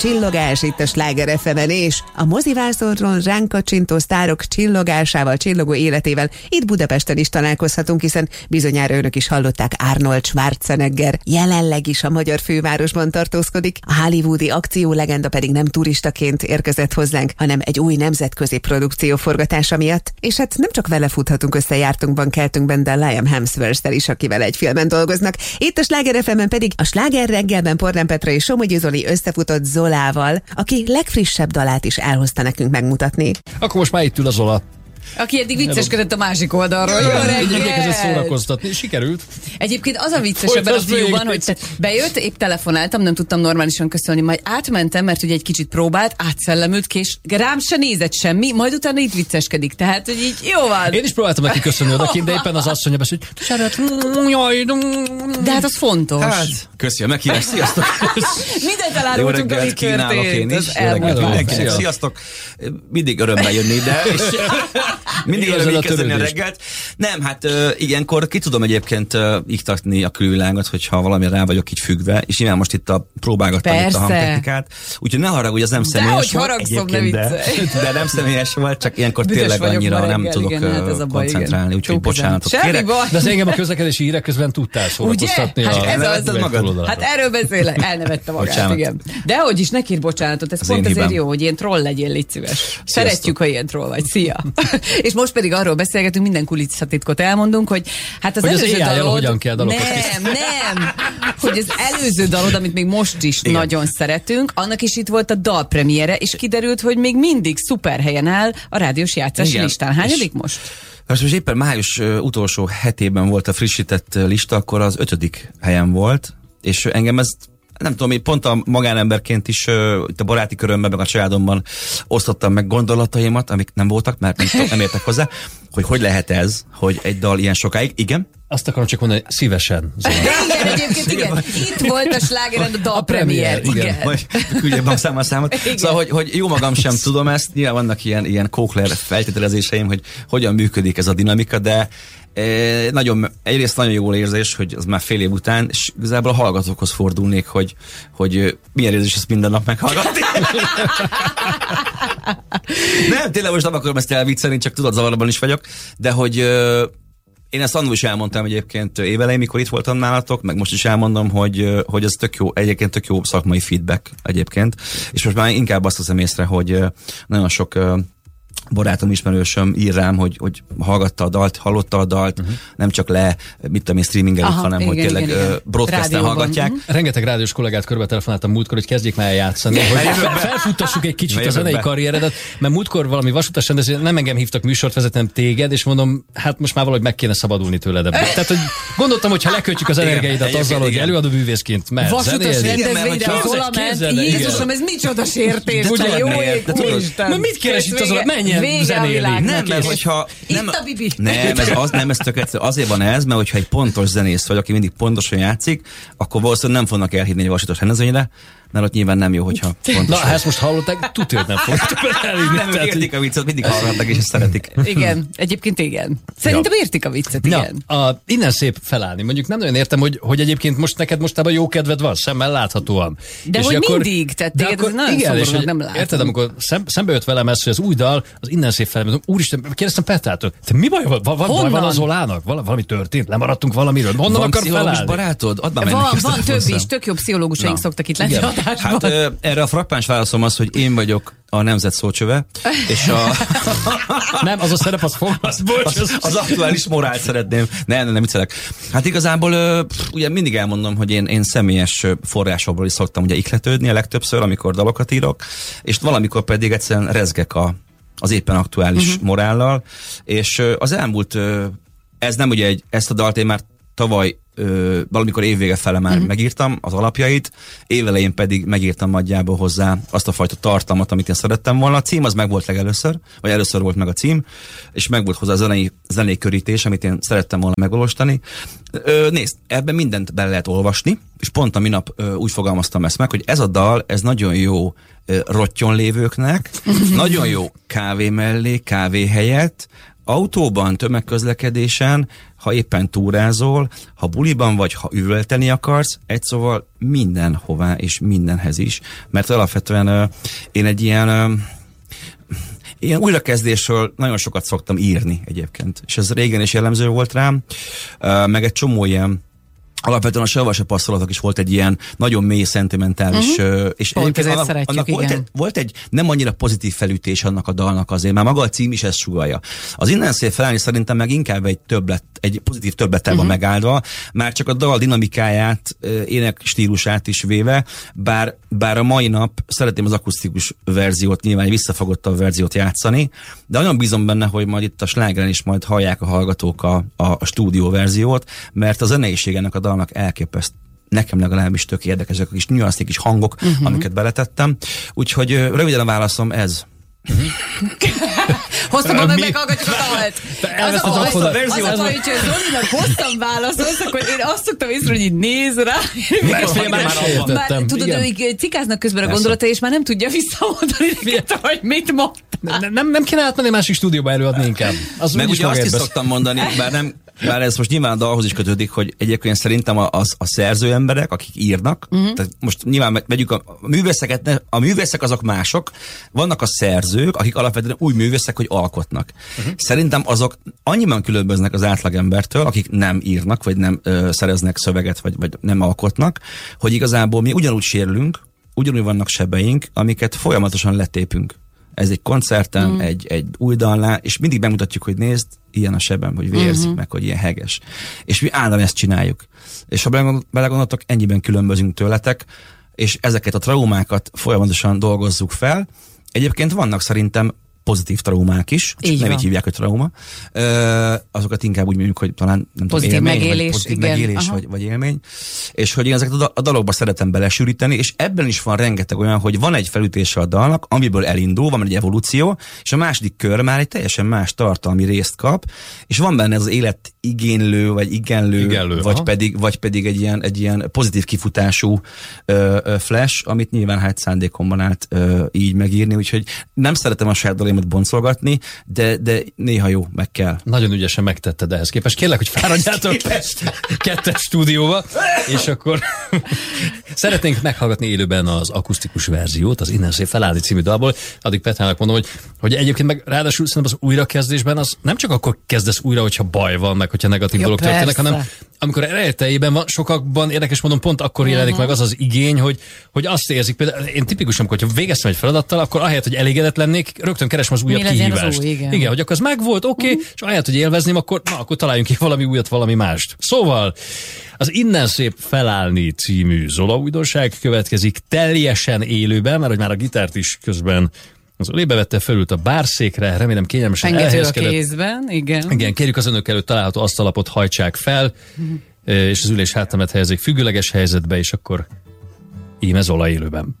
Csillogás itt a Sláger FM-en, és a mozivászonról ránk kacsintó sztárok csillogásával, csillogó életével itt Budapesten is találkozhatunk, hiszen bizonyára önök is hallották, Arnold Schwarzenegger jelenleg is a magyar fővárosban tartózkodik, a hollywoodi akciólegenda pedig nem turistaként érkezett hozzánk, hanem egy új nemzetközi produkció forgatása miatt, és hát nem csak vele futhatunk össze jártunkban, keltünkben, de Liam Hemsworth-tel is, akivel egy filmen dolgoznak. Itt a Sláger FM-en pedig a Sláger reggelben Porrán Petra és Somogyi Zoli összefutott Zolával, aki legfrissebb dalát is elhozta nekünk megmutatni. Akkor most már itt ül a Zola. Aki eddig vicceskedett a másik oldalról. Igyekezett szórakoztatni, sikerült. Egyébként az a vicces ebben a fiúban, hogy bejött, épp telefonáltam, nem tudtam normálisan köszönni, majd átmentem, mert ugye egy kicsit próbált, átszellemült, és rám se nézett semmi, majd utána itt vicceskedik. Tehát, hogy így jó van. Én is próbáltam neki köszönni odakint, de éppen az asszonya beszél, hogy de hát az fontos. Hát, köszi a meghívás, sziasztok! Mindent elárultunk, ami történt. Sziasztok! Mindig örömmel jönni ide, és mindig örömmel kezdeni a reggelt. Nem, hát ilyenkor ki tudom egyébként iktatni a külvilágot, hogyha valami rá vagyok így függve, és nyilván most itt próbálgattam itt a hangtechnikát. Úgyhogy ne haragudj, az nem személyes volt egyébként, de nem személyes volt, csak ilyenkor tényleg annyira nem tudok koncentrálni, úgyhogy bocsánatot kérek. De az engem a közlekedési hírek közben tudtál szórakoztatni. Hát erről beszélek, elnevette magát, igen. De hogy is, ne kérj bocsánatot, ez pont azért jó, hogy ilyen troll legyél, légy szíves. Szeretjük, ha ilyen troll vagy. Szia! És most pedig arról beszélgetünk, minden kulisszatitkot elmondunk, hogy hát az előző dalod... hogyan kell dalokat Nem, hogy az előző dalod, amit még most is nagyon szeretünk, annak is itt volt a dalpremiere, és kiderült, hogy még mindig szuper helyen áll a rádiós játszási listán. Hányadik most? Most éppen május utolsó hetében volt a frissített lista, akkor az 5. helyen volt, és engem ez nem tudom, én pont a magánemberként is itt a baráti körömben, meg a családomban osztottam meg gondolataimat, amik nem voltak, mert nem értek hozzá, hogy lehet ez, hogy egy dal ilyen sokáig, igen. Azt akarom csak mondani, szívesen. Igen, egyébként igen. Itt volt a Slágeren a dalpremier. Igen. Vagy küldjem a számot. Szóval, hogy jó magam sem tudom ezt, nyilván vannak ilyen Kókler feltételezéseim, hogy hogyan működik ez a dinamika, de egyrészt nagyon jó érzés, hogy az már fél év után, és igazából a hallgatókhoz fordulnék, hogy milyen érzés ezt minden nap meghallgatni. Nem, tényleg most nem akarom ezt elviccelni, csak tudod, zavarban is vagyok, de hogy én ezt annól is elmondtam egyébként évelején, mikor itt voltam nálatok, meg most is elmondom, hogy ez egyébként tök jó szakmai feedback egyébként, és most már inkább azt veszem észre, hogy nagyon sok barátom, ismerősöm ír rám, hogy hallgatta a dalt, hallotta a dalt, nem csak mit tudom én, streamingelik, hanem hogy tényleg broadcasten hallgatják. Rengeteg rádiós kollégát körbe telefonáltam múltkor, hogy kezdjék már játszani, hogy felfuttassuk egy kicsit a zenei karrieredet, mert múltkor valami vasutas rendező, nem engem hívtak műsort vezetem, téged, és mondom, hát most már valahogy meg kéne szabadulni tőled. Tehát, hogy gondoltam, hogy ha lekötjük az energiaidat azzal, hogy előadó művészként mehet vasutas rendezvényre a Zola ment, Jézusom, ez micsoda sértés, jó ég, mit keres itt az menjen zenélni. Nem, mert hogyha... Itt a Bibi. Nem, ez tök egyszerű. Azért van ez, mert hogyha egy pontos zenész vagy, aki mindig pontosan játszik, akkor valószínűleg nem fognak elhívni egy vasutas rendezvényre, mert ott nyilván nem jó, hogyha pontos. Na, ezt most hallották, tudod, nem fogtok elhívni. Nem, értik a viccet, mindig hallgatnak, és ezt szeretik. Igen, egyébként igen. Szerintem értik a viccet, igen. Innen szép felállni. Mondjuk nem nagyon értem, hogy egyébként most neked mostában jó kedved van, szemmel láthatóan. De és hogy akkor, mindig, tehát téged ez nagyon szomorúnak nem látom. Érted, amikor szembe jött velem ez, hogy az új dal, az innen szép felállni. Úristen, kérdeztem Petrától, te mi baj van az Zolának? Valami történt? Lemaradtunk valamiről? Honnan akar felállni? Barátod? Van több is, tök jobb pszichológusaink szoktak itt lenni. Hát erre a frappáns válaszom az, hogy én vagyok a nemzet szócsöve, és nem, az a szerep, az aktuális morált szeretném. Nem viccelek. Hát igazából ugye mindig elmondom, hogy én személyes forrásokból is szoktam ugye ihletődni a legtöbbször, amikor dalokat írok, és valamikor pedig egyszerűen rezgek az éppen aktuális morállal, és az elmúlt, ez nem ugye ezt a dalt én már tavaly valamikor évvége fele már megírtam az alapjait, évelején pedig megírtam nagyjából hozzá azt a fajta tartalmat, amit én szerettem volna. A cím az meg volt legelőször, vagy először volt meg a cím, és meg volt hozzá a zenei körítés, amit én szerettem volna megvalósítani. Nézd, ebben mindent bele lehet olvasni, és pont a minap úgy fogalmaztam ezt meg, hogy ez a dal, ez nagyon jó rottyon lévőknek, nagyon jó kávé mellé, kávé helyett, autóban, tömegközlekedésen, ha éppen túrázol, ha buliban vagy, ha üvölteni akarsz, egy szóval mindenhová és mindenhez is. Mert alapvetően én egy ilyen újrakezdésről nagyon sokat szoktam írni egyébként. És ez régen is jellemző volt rám, meg egy csomó ilyen alapvetően a Savas passzolatok is volt egy ilyen nagyon mély, szentimentális, és annak volt egy nem annyira pozitív felütés annak a dalnak azért, már maga a cím is ezt sugallja. Az Innen szép felállni szerintem meg inkább egy pozitív többlettel van megáldva, már csak a dal dinamikáját, ének stílusát is véve, bár a mai nap szeretném az akusztikus verziót, nyilván egy visszafogottabb verziót játszani, de nagyon bízom benne, hogy majd itt a slágeren is majd hallják a hallgatók a stúdió verziót, mert a zeneiség ennek a dalnak elképeszt. Nekem legalábbis tök érdekesek a kis nüanszék, kis hangok, amiket beletettem. Úgyhogy röviden a válaszom ez. Hosszabban meghallgatjuk a dalt. Az a baj, hogyha Zolinak hosszan válaszolsz, akkor én azt szoktam észre, hogy így néz rá. Már tudod, ők cikáznak közben a gondolatai, és már nem tudja visszamondani neked, hogy mit mondtál. Nem kéne átmenni másik stúdióba előadni inkább. Meg ugye azt is szoktam mondani, bár ez most nyilván a dalhoz is kötődik, hogy egyébként szerintem a szerző emberek, akik írnak, tehát most nyilván vegyük a művészeket, a művészek azok mások, vannak a szerzők, akik alapvetően úgy művészek, hogy alkotnak. Szerintem azok annyiban különböznek az átlagembertől, akik nem írnak, vagy nem szereznek szöveget, vagy nem alkotnak, hogy igazából mi ugyanúgy sérülünk, ugyanúgy vannak sebeink, amiket folyamatosan letépünk. Ez egy koncerten, egy új dalnál, és mindig bemutatjuk, hogy nézd, ilyen a sebem, hogy vérzik meg, hogy ilyen heges. És mi állandóan ezt csináljuk. És ha belegondoltok, ennyiben különbözünk tőletek, és ezeket a traumákat folyamatosan dolgozzuk fel. Egyébként vannak szerintem pozitív traumák is, csak nem így hívják, hogy trauma. Azokat inkább úgy mondjuk, hogy talán nem pozitív tudom, élmény, megélés, vagy pozitív megélés, vagy élmény. És hogy én ezeket a dalokba szeretem belesűríteni, és ebben is van rengeteg olyan, hogy van egy felütése a dalnak, amiből elindul, van egy evolúció, és a második kör már egy teljesen más tartalmi részt kap, és van benne ez az élet igénylő, vagy igenlő, vagy pedig egy ilyen pozitív kifutású flash, amit nyilván hát szándékomban állt így megírni, úgyhogy nem szeretem a saját dalémat boncolgatni, de néha jó, meg kell. Nagyon ügyesen megtetted ehhez képest. Kérlek, hogy fáradjátok kettes stúdióba, és akkor szeretnénk meghallgatni élőben az akusztikus verziót, az Innen szép felállni című dalból. Addig Petrának mondom, hogy egyébként meg ráadásul szerintem az újrakezdésben az nem csak akkor kezdesz újra, hogyha baj van, meg hogyha negatív dolgok történnek, hanem amikor elejtejében van, sokakban érdekes módon pont akkor jelenik meg az igény, hogy azt érzik, például én tipikusan, hogyha végeztem egy feladattal, akkor ahelyett, hogy elégedett lennék, rögtön keresem az újabb kihívást. Igen, hogy akkor az megvolt, oké, és ahelyett, hogy élvezném, akkor találjunk ki valami újat, valami mást. Szóval az Innen szép felállni című Zola újdonság következik teljesen élőben, mert hogy már a gitárt is közben az Olébe vette, fölült a bárszékre, remélem kényelmesen elhelyezkedett. A kézben, igen. Igen, kérjük az önök előtt található asztalapot hajtsák fel, és az ülés hátamet helyezik függőleges helyzetbe, és akkor íme Zola élőben.